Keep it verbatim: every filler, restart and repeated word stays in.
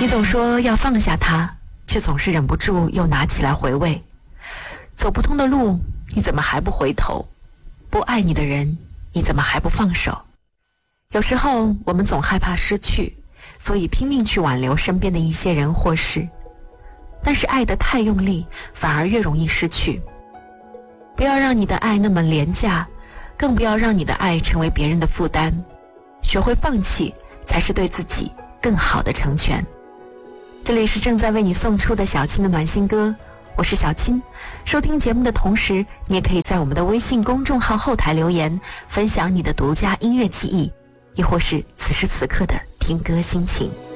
你总说要放下它，却总是忍不住又拿起来回味。走不通的路，你怎么还不回头？不爱你的人，你怎么还不放手？有时候我们总害怕失去，所以拼命去挽留身边的一些人或事，但是爱得太用力，反而越容易失去。不要让你的爱那么廉价，更不要让你的爱成为别人的负担。学会放弃，才是对自己更好的成全。这里是正在为你送出的小青的暖心歌，我是小青。收听节目的同时，你也可以在我们的微信公众号后台留言，分享你的独家音乐记忆，亦或是此时此刻的听歌心情。